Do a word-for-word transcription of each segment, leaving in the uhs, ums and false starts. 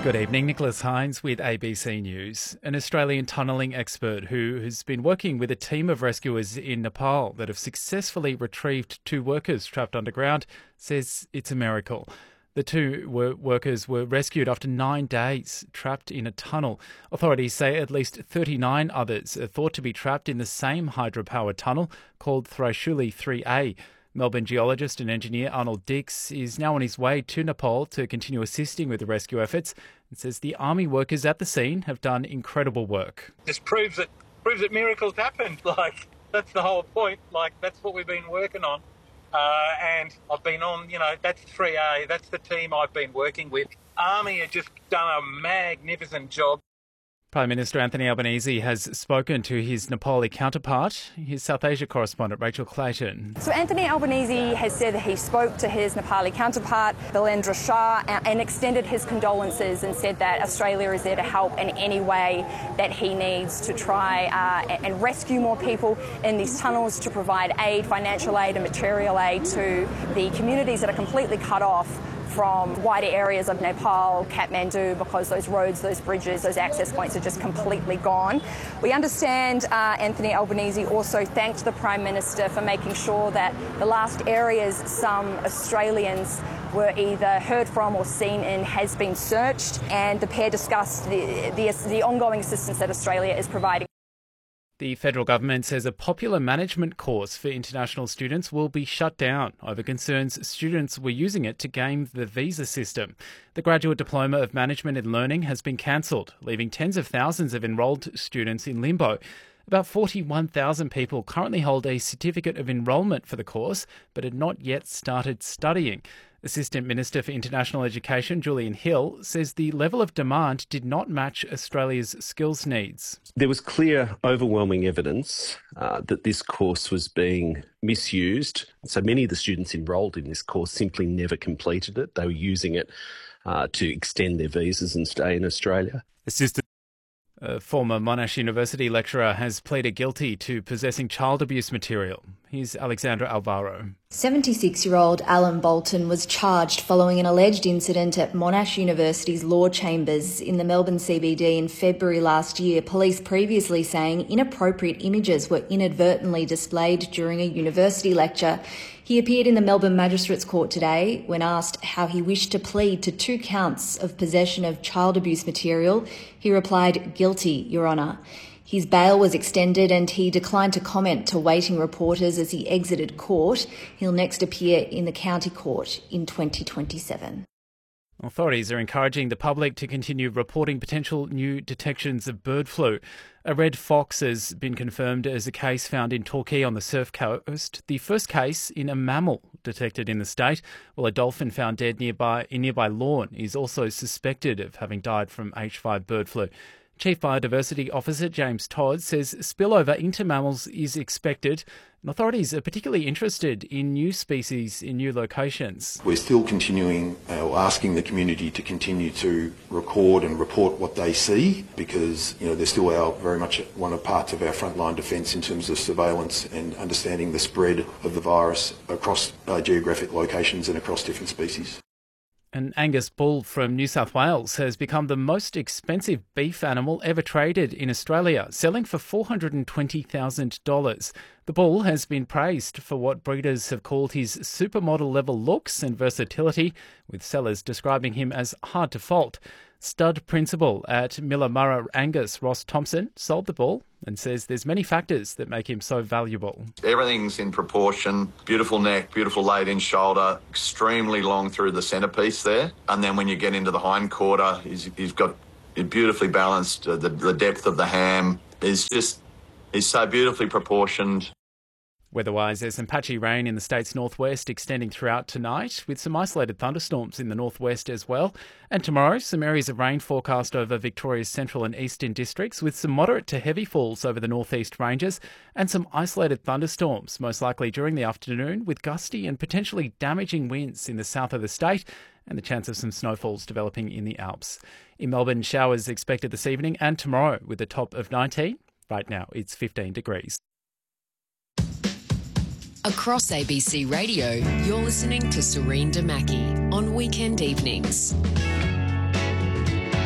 Good evening, Nicholas Hines with A B C News. An Australian tunnelling expert who has been working with a team of rescuers in Nepal that have successfully retrieved two workers trapped underground says it's a miracle. The two were workers were rescued after nine days trapped in a tunnel. Authorities say at least thirty-nine others are thought to be trapped in the same hydropower tunnel called Thrishuli three A. Melbourne geologist and engineer Arnold Dix is now on his way to Nepal to continue assisting with the rescue efforts and says the army workers at the scene have done incredible work. This proves that proves that miracles happen. Like, that's the whole point. Like, that's what we've been working on. Uh, and I've been on, you know, that's three A. That's the team I've been working with. Army have just done a magnificent job. Prime Minister Anthony Albanese has spoken to his Nepali counterpart, his South Asia correspondent Rachel Clayton. So Anthony Albanese has said that he spoke to his Nepali counterpart, Bilendra Shah, and extended his condolences and said that Australia is there to help in any way that he needs to try uh, and rescue more people in these tunnels, to provide aid, financial aid and material aid to the communities that are completely cut off from wider areas of Nepal, Kathmandu, because those roads, those bridges, those access points are just completely gone. We understand uh, Anthony Albanese also thanked the Prime Minister for making sure that the last areas some Australians were either heard from or seen in has been searched, and the pair discussed the, the, the ongoing assistance that Australia is providing. The federal government says a popular management course for international students will be shut down over concerns students were using it to game the visa system. The Graduate Diploma of Management and Learning has been cancelled, leaving tens of thousands of enrolled students in limbo. About forty-one thousand people currently hold a certificate of enrolment for the course, but had not yet started studying. Assistant Minister for International Education, Julian Hill, says the level of demand did not match Australia's skills needs. There was clear, overwhelming evidence uh, that this course was being misused. So many of the students enrolled in this course simply never completed it. They were using it uh, to extend their visas and stay in Australia. Assistant A former Monash University lecturer has pleaded guilty to possessing child abuse material. Here's Alexandra Alvaro. seventy-six-year-old Alan Bolton was charged following an alleged incident at Monash University's law chambers in the Melbourne C B D in February last year. Police previously saying inappropriate images were inadvertently displayed during a university lecture. He appeared in the Melbourne Magistrates Court today. When asked how he wished to plead to two counts of possession of child abuse material, he replied, "Guilty, Your Honour." His bail was extended and he declined to comment to waiting reporters as he exited court. He'll next appear in the county court in twenty twenty-seven. Authorities are encouraging the public to continue reporting potential new detections of bird flu. A red fox has been confirmed as a case found in Torquay on the Surf Coast, the first case in a mammal detected in the state, while a dolphin found dead nearby in nearby Lorne is also suspected of having died from H five bird flu. Chief Biodiversity Officer James Todd says spillover into mammals is expected, and authorities are particularly interested in new species in new locations. We're still continuing, uh, asking the community to continue to record and report what they see, because you know they're still our, very much one of parts of our frontline defence in terms of surveillance and understanding the spread of the virus across uh, geographic locations and across different species. An Angus bull from New South Wales has become the most expensive beef animal ever traded in Australia, selling for four hundred twenty thousand dollars. The bull has been praised for what breeders have called his supermodel-level looks and versatility, with sellers describing him as hard to fault. Stud principal at Millamurra Angus, Ross Thompson, sold the bull and says there's many factors that make him so valuable. Everything's in proportion, beautiful neck, beautiful laid-in shoulder, extremely long through the centrepiece there. And then when you get into the hind quarter, he's, he's got beautifully balanced. Uh, the, the depth of the ham is just, is so beautifully proportioned. Weather-wise, there's some patchy rain in the state's northwest extending throughout tonight, with some isolated thunderstorms in the northwest as well. And tomorrow, some areas of rain forecast over Victoria's central and eastern districts, with some moderate to heavy falls over the northeast ranges and some isolated thunderstorms, most likely during the afternoon, with gusty and potentially damaging winds in the south of the state and the chance of some snowfalls developing in the Alps. In Melbourne, showers expected this evening and tomorrow with a top of nineteen. Right now, it's fifteen degrees. Across A B C Radio, you're listening to Serene Damaki on weekend evenings.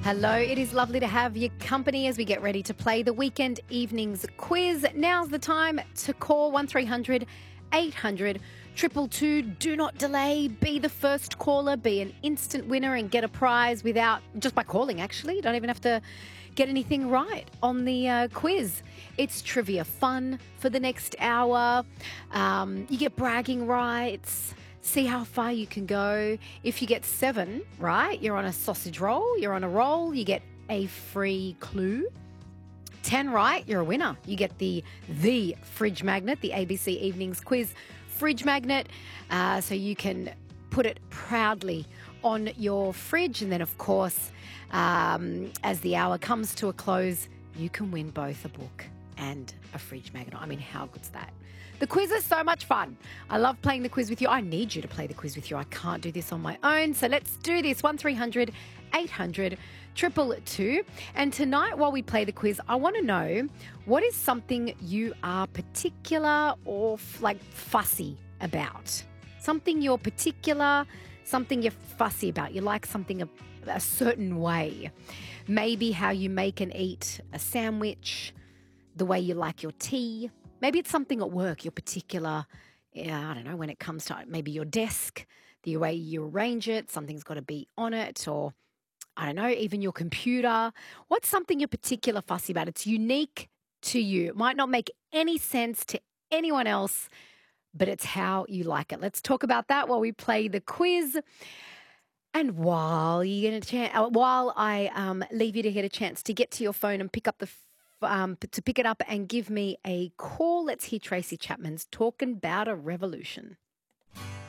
Hello, it is lovely to have your company as we get ready to play the Weekend Evenings quiz. Now's the time to call one three hundred eight hundred two two two. Do not delay. Be the first caller. Be an instant winner and get a prize without, just by calling actually. You don't even have to get anything right on the uh, quiz. It's trivia fun for the next hour. Um, you get bragging rights. See how far you can go. If you get seven right, you're on a sausage roll. You're on a roll. You get a free clue. ten right, you're a winner. You get the the fridge magnet, the A B C Evenings Quiz fridge magnet. Uh, so you can put it proudly on your fridge. And then, of course, um, as the hour comes to a close, you can win both a book and a fridge magnet. I mean, how good's that? The quiz is so much fun. I love playing the quiz with you. I need you to play the quiz with you. I can't do this on my own. So let's do this. one three hundred eight hundred two two two. And tonight, while we play the quiz, I want to know, what is something you are particular or f- like fussy about? Something you're particular, something you're fussy about. You like something a, a certain way. Maybe how you make and eat a sandwich, the way you like your tea. Maybe it's something at work, your particular, yeah, I don't know, when it comes to maybe your desk, the way you arrange it, something's got to be on it, or I don't know, even your computer. What's something you're particular fussy about? It's unique to you. It might not make any sense to anyone else, but it's how you like it. Let's talk about that while we play the quiz. And while you get a chance, while I um, leave you to get a chance to get to your phone and pick up the Um, to pick it up and give me a call. Let's hear Tracy Chapman's Talking About a Revolution.